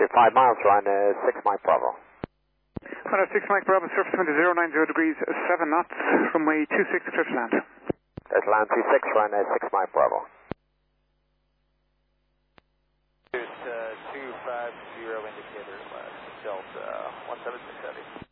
5 miles, run 6 Mike Bravo. Run 6 Mike Bravo, surface wind 090 degrees, 7 knots, runway 26, clear to land. There's land 26, run 6 Mike Bravo. 250 indicator, Delta 1760.